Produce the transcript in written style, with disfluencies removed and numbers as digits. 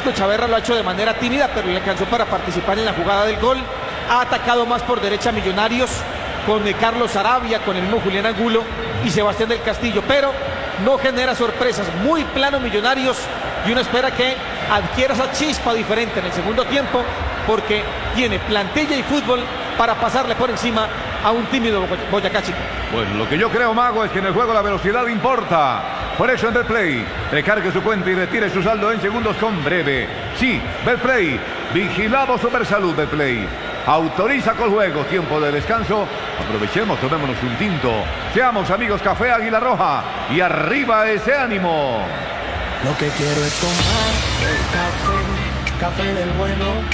Francisco Chaverra lo ha hecho de manera tímida, pero le alcanzó para participar en la jugada del gol. Ha atacado más por derecha Millonarios con Carlos Arabia, con el mismo Julián Angulo y Sebastián del Castillo, pero no genera sorpresas. Muy plano Millonarios, y uno espera que adquiera esa chispa diferente en el segundo tiempo, porque tiene plantilla y fútbol para pasarle por encima a un tímido Boyacá Chico. Bueno, lo que yo creo, Mago, es que en el juego la velocidad importa. Por eso en Betplay, recargue su cuenta y retire su saldo en segundos con Breve. Sí, Betplay, vigilado Supersalud. Betplay autoriza con juego, tiempo de descanso. Aprovechemos, tomémonos un tinto. Seamos amigos Café Águila Roja y arriba ese ánimo. Lo que quiero es tomar el café, café del bueno.